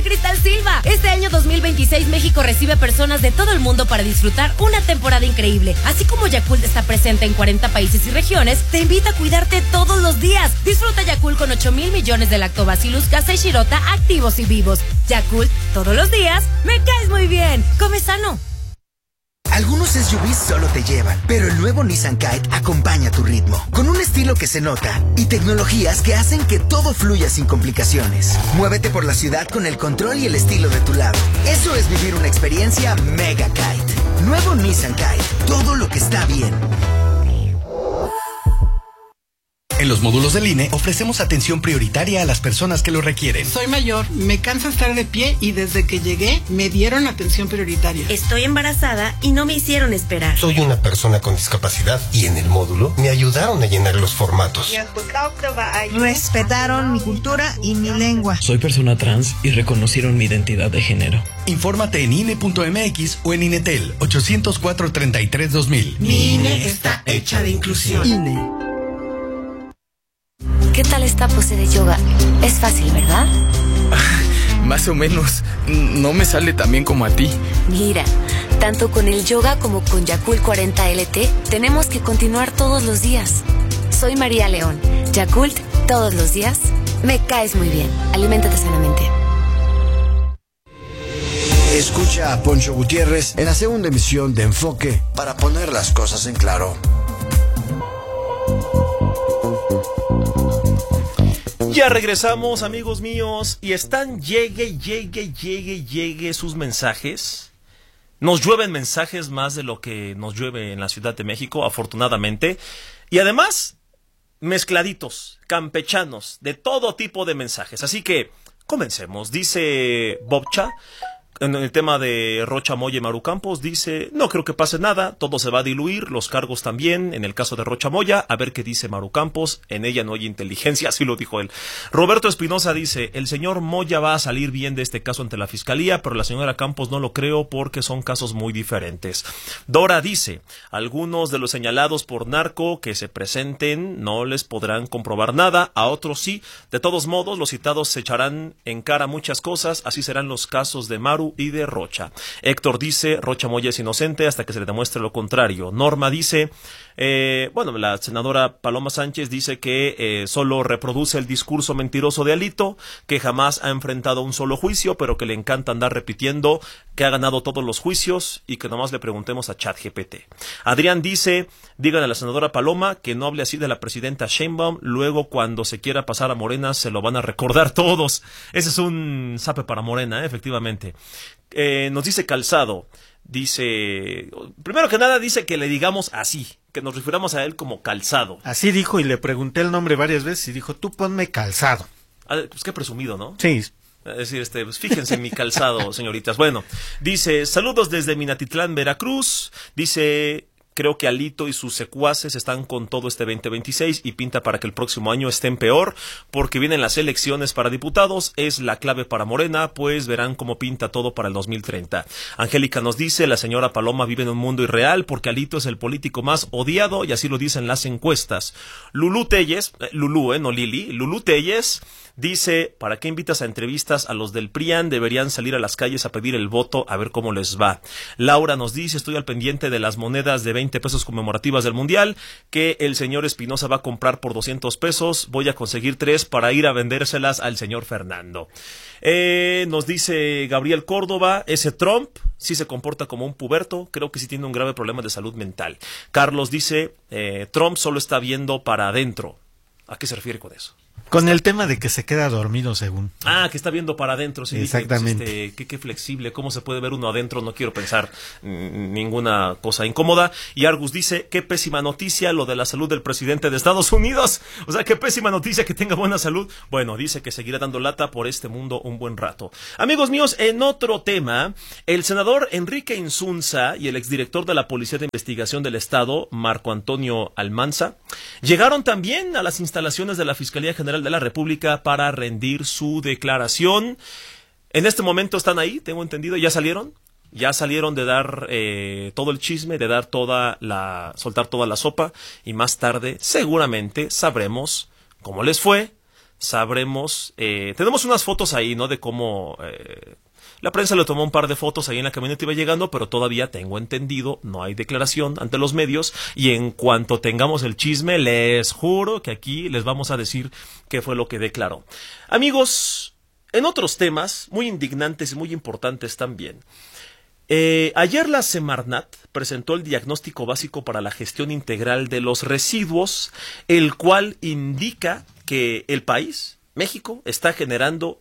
Cristal Silva. Este año 2026 México recibe personas de todo el mundo para disfrutar una temporada increíble. Así como Yakult está presente en 40 países y regiones, te invita a cuidarte todos los días. Disfruta Yakult con 8,000 millones de Lactobacillus casei shirota activos y vivos. Yakult, todos los días, me caes muy bien. Come sano. Algunos SUVs solo te llevan, pero el nuevo Nissan Kite acompaña tu ritmo, con un estilo que se nota y tecnologías que hacen que todo fluya sin complicaciones. Muévete por la ciudad con el control y el estilo de tu lado. Eso es vivir una experiencia Mega Kite. Nuevo Nissan Kite, todo lo que está bien. En los módulos del INE ofrecemos atención prioritaria a las personas que lo requieren. Soy mayor, me cansa estar de pie y desde que llegué me dieron atención prioritaria. Estoy embarazada y no me hicieron esperar. Soy una persona con discapacidad y en el módulo me ayudaron a llenar los formatos. Respetaron mi cultura y mi lengua. Soy persona trans y reconocieron mi identidad de género. Infórmate en INE.mx o en INETEL 804-33-2000. Mi INE está hecha de inclusión. INE. ¿Qué tal esta pose de yoga? Es fácil, ¿verdad? Más o menos. No me sale tan bien como a ti. Mira, tanto con el yoga como con Yakult 40 LT, tenemos que continuar todos los días. Soy María León. Yakult, todos los días. Me caes muy bien. Aliméntate sanamente. Escucha a Poncho Gutiérrez en la segunda emisión de Enfoque para poner las cosas en claro. Ya regresamos, amigos míos, y están llegue sus mensajes. Nos llueven mensajes más de lo que nos llueve en la Ciudad de México, afortunadamente. Y además, mezcladitos, campechanos, de todo tipo de mensajes. Así que, comencemos. Dice Bobcha, en el tema de Rocha Moya y Maru Campos, dice: no creo que pase nada, todo se va a diluir, los cargos también, en el caso de Rocha Moya, a ver qué dice Maru Campos, en ella no hay inteligencia, así lo dijo él. Roberto Espinosa dice: el señor Moya va a salir bien de este caso ante la fiscalía, pero la señora Campos no lo creo porque son casos muy diferentes. Dora dice: algunos de los señalados por narco que se presenten no les podrán comprobar nada, a otros sí, de todos modos los citados se echarán en cara muchas cosas, así serán los casos de Maru y de Rocha. Héctor dice: Rocha Moya es inocente hasta que se le demuestre lo contrario. Norma dice, la senadora Paloma Sánchez dice que solo reproduce el discurso mentiroso de Alito, que jamás ha enfrentado un solo juicio, pero que le encanta andar repitiendo que ha ganado todos los juicios y que nomás le preguntemos a ChatGPT. Adrián dice: digan a la senadora Paloma que no hable así de la presidenta Sheinbaum, luego cuando se quiera pasar a Morena se lo van a recordar todos. Ese es un zape para Morena, efectivamente. Nos dice Calzado, dice, primero que nada dice que le digamos así, que nos refiramos a él como Calzado. Así dijo, y le pregunté el nombre varias veces y dijo: tú ponme Calzado. Pues qué presumido, ¿no? Sí. Es decir, pues fíjense en mi calzado, señoritas. Bueno, dice: saludos desde Minatitlán, Veracruz. Dice: creo que Alito y sus secuaces están con todo este 2026 y pinta para que el próximo año estén peor, porque vienen las elecciones para diputados, es la clave para Morena, pues verán cómo pinta todo para el 2030. Angélica nos dice: la señora Paloma vive en un mundo irreal porque Alito es el político más odiado y así lo dicen las encuestas. Lulú Telles, no Lili, Lulú Telles dice: ¿para qué invitas a entrevistas a los del PRIAN? Deberían salir a las calles a pedir el voto a ver cómo les va. Laura nos dice: estoy al pendiente de las monedas de 20 pesos conmemorativas del Mundial que el señor Espinosa va a comprar por 200 pesos. Voy a conseguir 3 para ir a vendérselas al señor Fernando. Nos dice Gabriel Córdoba: ese Trump sí se comporta como un puberto, creo que sí tiene un grave problema de salud mental. Carlos dice: Trump solo está viendo para adentro. ¿A qué se refiere con eso? Con el tema de que se queda dormido, según. Que está viendo para adentro, sí. Exactamente. Dije, pues, qué flexible, ¿cómo se puede ver uno adentro? No quiero pensar ninguna cosa incómoda. Y Argus dice: qué pésima noticia lo de la salud del presidente de Estados Unidos. O sea, qué pésima noticia que tenga buena salud. Bueno, dice que seguirá dando lata por este mundo un buen rato. Amigos míos, en otro tema, el senador Enrique Insunza y el exdirector de la Policía de Investigación del Estado, Marco Antonio Almanza, llegaron también a las instalaciones de la Fiscalía General de la República para rendir su declaración. En este momento están ahí, tengo entendido, ya salieron de dar todo el chisme, de dar soltar toda la sopa, y más tarde seguramente sabremos cómo les fue, sabremos, tenemos unas fotos ahí, ¿no? De cómo la prensa le tomó un par de fotos ahí en la camioneta, iba llegando, pero todavía tengo entendido, no hay declaración ante los medios, y en cuanto tengamos el chisme, les juro que aquí les vamos a decir qué fue lo que declaró. Amigos, en otros temas, muy indignantes y muy importantes también, ayer la Semarnat presentó el diagnóstico básico para la gestión integral de los residuos, el cual indica que el país, México, está generando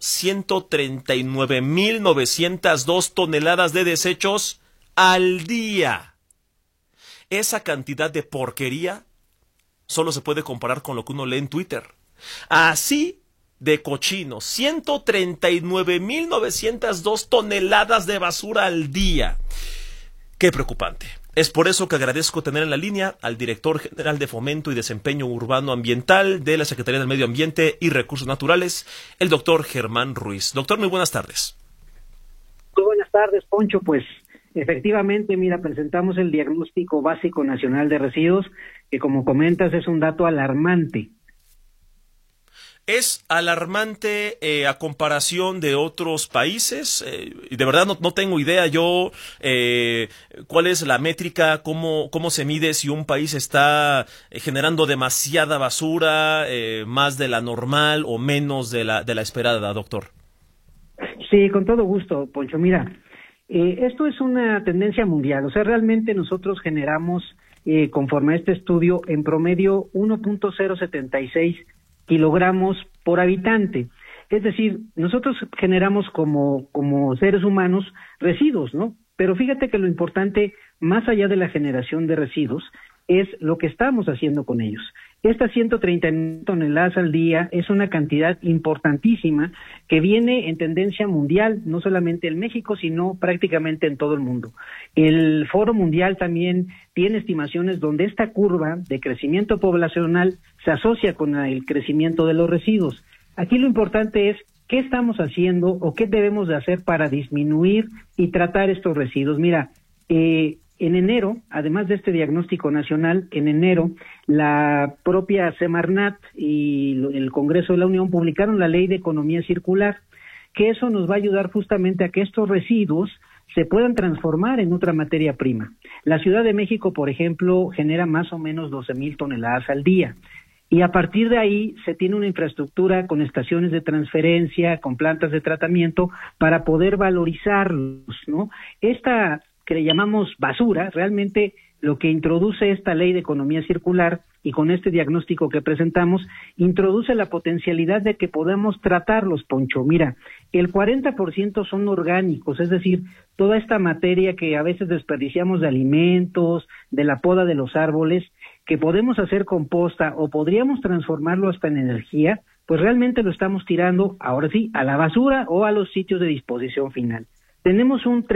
139.902 toneladas de desechos al día. Esa cantidad de porquería solo se puede comparar con lo que uno lee en Twitter. Así de cochino, 139.902 toneladas de basura al día. Qué preocupante. Es por eso que agradezco tener en la línea al director general de Fomento y Desempeño Urbano Ambiental de la Secretaría del Medio Ambiente y Recursos Naturales, el doctor Germán Ruiz. Doctor, muy buenas tardes. Muy buenas tardes, Poncho. Pues efectivamente, mira, presentamos el Diagnóstico Básico Nacional de Residuos, que como comentas es un dato alarmante. Es alarmante a comparación de otros países, y de verdad no tengo idea yo cuál es la métrica, cómo se mide si un país está generando demasiada basura, más de la normal o menos de la esperada, doctor. Sí, con todo gusto, Poncho. Mira, esto es una tendencia mundial, o sea, realmente nosotros generamos, conforme a este estudio, en promedio 1.076 kilogramos por habitante. Es decir, nosotros generamos como seres humanos residuos, ¿no? Pero fíjate que lo importante, más allá de la generación de residuos, es lo que estamos haciendo con ellos. Estas 130 toneladas al día es una cantidad importantísima que viene en tendencia mundial, no solamente en México, sino prácticamente en todo el mundo. El Foro Mundial también tiene estimaciones donde esta curva de crecimiento poblacional se asocia con el crecimiento de los residuos. Aquí lo importante es qué estamos haciendo o qué debemos de hacer para disminuir y tratar estos residuos. Mira, en enero, además de este diagnóstico nacional, en enero la propia Semarnat y el Congreso de la Unión publicaron la Ley de Economía Circular, que eso nos va a ayudar justamente a que estos residuos se puedan transformar en otra materia prima. La Ciudad de México, por ejemplo, genera más o menos 12,000 toneladas al día. Y a partir de ahí se tiene una infraestructura con estaciones de transferencia, con plantas de tratamiento para poder valorizarlos, ¿no? Esta que le llamamos basura, realmente lo que introduce esta ley de economía circular y con este diagnóstico que presentamos, introduce la potencialidad de que podamos tratarlos, Poncho. Mira, el 40% son orgánicos, es decir, toda esta materia que a veces desperdiciamos de alimentos, de la poda de los árboles, que podemos hacer composta o podríamos transformarlo hasta en energía, pues realmente lo estamos tirando, ahora sí, a la basura o a los sitios de disposición final. Tenemos un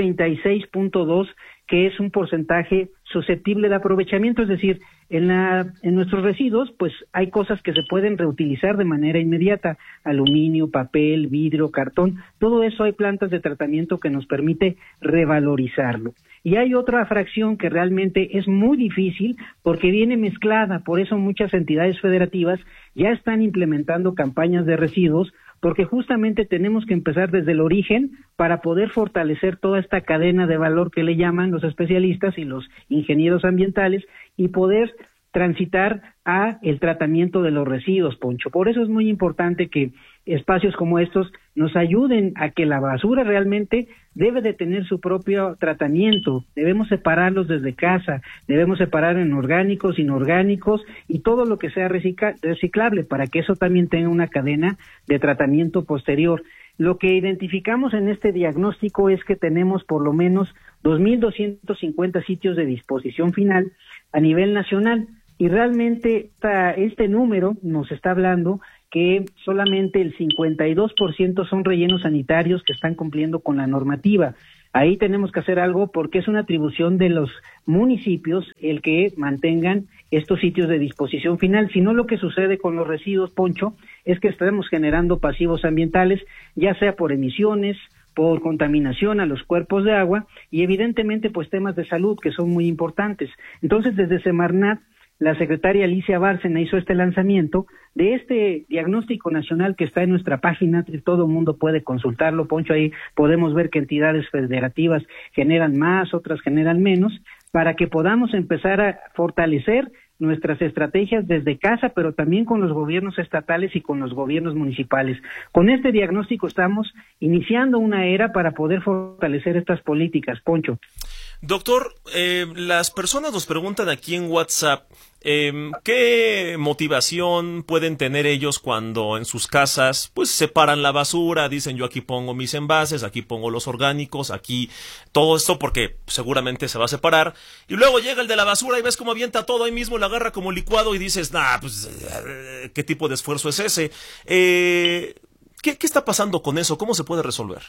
36.2 que es un porcentaje susceptible de aprovechamiento, es decir, en nuestros residuos pues hay cosas que se pueden reutilizar de manera inmediata, aluminio, papel, vidrio, cartón, todo eso hay plantas de tratamiento que nos permite revalorizarlo. Y hay otra fracción que realmente es muy difícil porque viene mezclada, por eso muchas entidades federativas ya están implementando campañas de residuos porque justamente tenemos que empezar desde el origen para poder fortalecer toda esta cadena de valor que le llaman los especialistas y los ingenieros ambientales y poder transitar a el tratamiento de los residuos, Poncho. Por eso es muy importante que espacios como estos nos ayuden a que la basura realmente debe de tener su propio tratamiento. Debemos separarlos desde casa, debemos separar en orgánicos, inorgánicos y todo lo que sea reciclable para que eso también tenga una cadena de tratamiento posterior. Lo que identificamos en este diagnóstico es que tenemos por lo menos 2.250 sitios de disposición final a nivel nacional y realmente este número nos está hablando que solamente el 52% son rellenos sanitarios que están cumpliendo con la normativa. Ahí tenemos que hacer algo porque es una atribución de los municipios el que mantengan estos sitios de disposición final. Si no, lo que sucede con los residuos, Poncho, es que estamos generando pasivos ambientales, ya sea por emisiones, por contaminación a los cuerpos de agua y evidentemente pues temas de salud que son muy importantes. Entonces desde Semarnat la secretaria Alicia Bárcena hizo este lanzamiento de este diagnóstico nacional que está en nuestra página, todo el mundo puede consultarlo, Poncho, ahí podemos ver que entidades federativas generan más, otras generan menos, para que podamos empezar a fortalecer nuestras estrategias desde casa, pero también con los gobiernos estatales y con los gobiernos municipales. Con este diagnóstico estamos iniciando una era para poder fortalecer estas políticas, Poncho. Doctor, las personas nos preguntan aquí en WhatsApp ¿qué motivación pueden tener ellos cuando en sus casas pues separan la basura? Dicen, yo aquí pongo mis envases, aquí pongo los orgánicos, aquí todo esto porque seguramente se va a separar, y luego llega el de la basura y ves cómo avienta todo ahí mismo, lo agarra como licuado y dices, pues ¿qué tipo de esfuerzo es ese? ¿Qué está pasando con eso? ¿Cómo se puede resolver?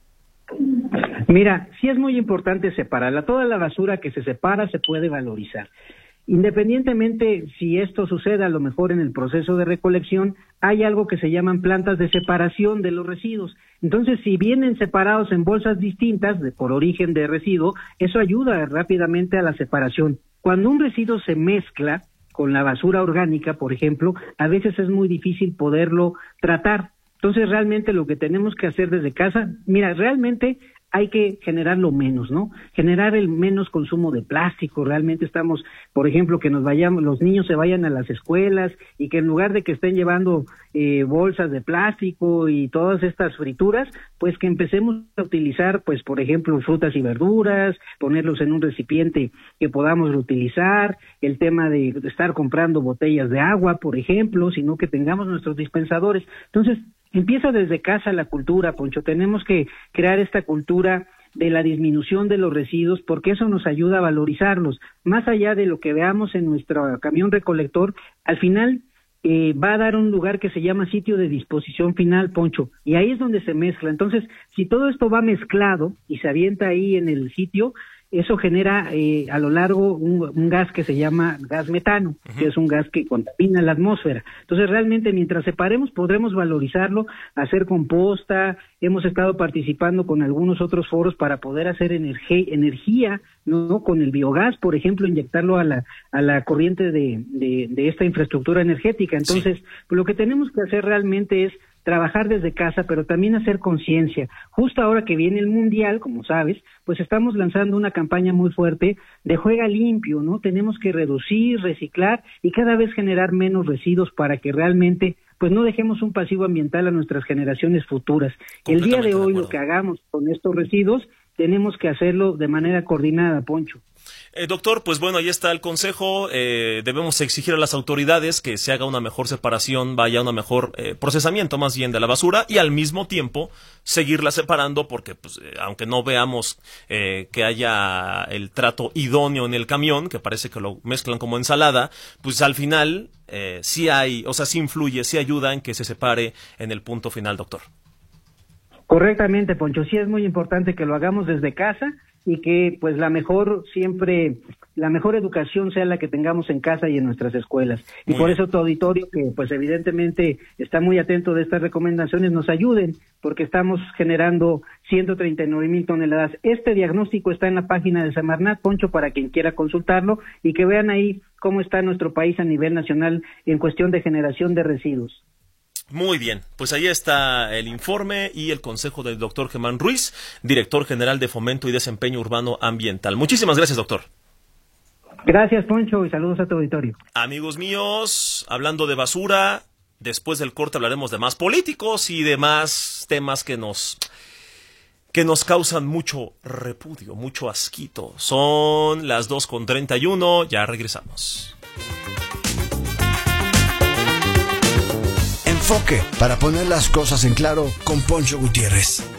Mira, sí es muy importante separarla. Toda la basura que se separa se puede valorizar. Independientemente si esto sucede a lo mejor en el proceso de recolección, hay algo que se llaman plantas de separación de los residuos. Entonces, si vienen separados en bolsas distintas por origen de residuo, eso ayuda rápidamente a la separación. Cuando un residuo se mezcla con la basura orgánica, por ejemplo, a veces es muy difícil poderlo tratar. Entonces, realmente lo que tenemos que hacer desde casa, mira, realmente hay que generar lo menos, ¿no? Generar el menos consumo de plástico. Realmente estamos, por ejemplo, que los niños se vayan a las escuelas y que en lugar de que estén llevando bolsas de plástico y todas estas frituras, pues que empecemos a utilizar, pues, por ejemplo, frutas y verduras, ponerlos en un recipiente que podamos reutilizar, el tema de estar comprando botellas de agua, por ejemplo, sino que tengamos nuestros dispensadores. Entonces, empieza desde casa la cultura, Poncho. Tenemos que crear esta cultura de la disminución de los residuos, porque eso nos ayuda a valorizarlos. Más allá de lo que veamos en nuestro camión recolector, al final va a dar un lugar que se llama sitio de disposición final, Poncho, y ahí es donde se mezcla. Entonces, si todo esto va mezclado y se avienta ahí en el sitio, eso genera a lo largo un gas que se llama gas metano, que es un gas que contamina la atmósfera. Entonces, realmente, mientras separemos, podremos valorizarlo, hacer composta. Hemos estado participando con algunos otros foros para poder hacer energía, ¿no? Con el biogás, por ejemplo, inyectarlo a la corriente de esta infraestructura energética. Entonces, sí, pues lo que tenemos que hacer realmente es trabajar desde casa, pero también hacer conciencia. Justo ahora que viene el Mundial, como sabes, pues estamos lanzando una campaña muy fuerte de juega limpio, ¿no? Tenemos que reducir, reciclar y cada vez generar menos residuos para que realmente pues no dejemos un pasivo ambiental a nuestras generaciones futuras. El día de hoy lo que hagamos con estos residuos tenemos que hacerlo de manera coordinada, Poncho. Doctor, pues bueno, ahí está el consejo. Debemos exigir a las autoridades que se haga una mejor separación, vaya una mejor procesamiento más bien de la basura, y al mismo tiempo seguirla separando, porque pues aunque no veamos que haya el trato idóneo en el camión, que parece que lo mezclan como ensalada, pues al final sí hay, o sea, sí influye, sí ayuda en que se separe en el punto final, doctor. Correctamente, Poncho, sí es muy importante que lo hagamos desde casa y que pues la mejor educación sea la que tengamos en casa y en nuestras escuelas. Y por eso tu auditorio, que pues evidentemente está muy atento de estas recomendaciones, nos ayuden, porque estamos generando 139,000 toneladas. Este diagnóstico está en la página de Semarnat, Poncho, para quien quiera consultarlo y que vean ahí cómo está nuestro país a nivel nacional en cuestión de generación de residuos. Muy bien, pues ahí está el informe y el consejo del doctor Germán Ruiz, director general de Fomento y Desempeño Urbano Ambiental. Muchísimas gracias, doctor. Gracias, Poncho, y saludos a tu auditorio. Amigos míos, hablando de basura, después del corte hablaremos de más políticos y de más temas que nos causan mucho repudio, mucho asquito. Son las 2:31, ya regresamos. Enfoque, para poner las cosas en claro con Poncho Gutiérrez.